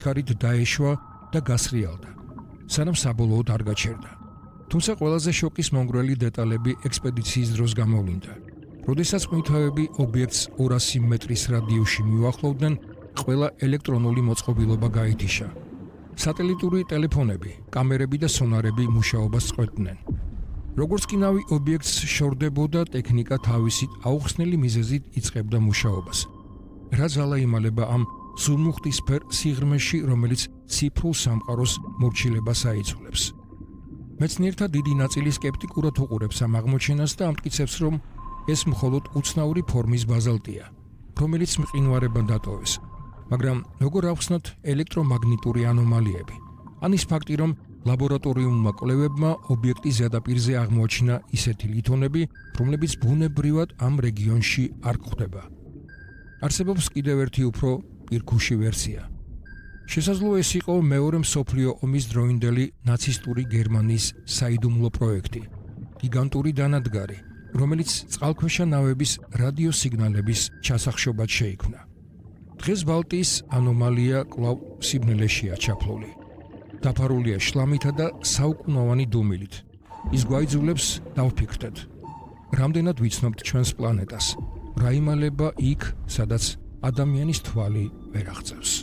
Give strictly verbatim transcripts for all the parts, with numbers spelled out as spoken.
სიჩქარით დაეშვა და გასრიალდა, სანამ საბოლოოდ არ გაჩერდა. თუმცა ყველაზე შოკის მონგრელი დეტალები ექსპედიციის დროს გამოვლინდა. როდესაც ყვითავები ობიექტს ორასი მეტრის რადიუსში მიუახლოვდნენ, ყველა ელექტრონული მოწყობილობა გაითიშა. სატელიტური ტელეფონები, კამერები და სონარები მუშაობას წყვეტდნენ. როგორც კი ნავი ობიექტს შორდებოდა, ტექნიკა თავისით აუხსნელი მიზეზით იწყებდა მუშაობას. რა ძალა იმალება ამ სულმუხტისფერ სიღრმეში, რომელიც ციფრულ სამყაროს მორჩილებას აიძულებს. მეცნიერთა დიდი ნაწილი სკეპტიკურად უყურებს ამ აღმოჩენას და ამტკიცებს, რომ ეს მხოლოდ უცნაური ფორმის ბაზალტია, რომელიც მყინვარებად დატოვეს. მაგრამ როგორ ავხსნათ ელექტრომაგნიტური ანომალიები? ან ის ფაქტი, რომ ლაბორატორიულმა კვლევებმა ობიექტის ზედაპირზე აღმოაჩინა ისეთი ლითონები, რომლებიც ბუნებრივად ამ რეგიონში არ გვხვდება. არსებობს კიდევ ერთი უფრო პირქუში ვერსია. შესაძლოა ეს იყო მეორე მსოფლიო ომის დროინდელი ნაცისტური გერმანიის საიდუმლო პროექტი, გიგანტური დანადგარი, რომელიც წყალქვეშა ნავების რადიოსიგნალების ჩასახშობად შეიქმნა. დღეს ბალტიის ანომალია კვლავ სიბნელეშია ჩაფლული. დაფარულია შლამითა და საუკუნოვანი დუმილით. ის გვაიძულებს დავფიქრდეთ, რამდენად ვიცნობთ ჩვენს პლანეტას, რა იმალება იქ, სადაც ადამიანის თვალი ვერ აღწევს.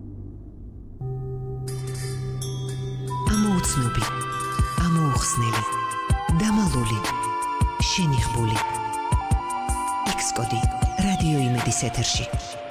ამოუცნობი, ამოუხსნელი, დამალული, შენიღბული. X-კოდი რადიო იმედის ეთერში.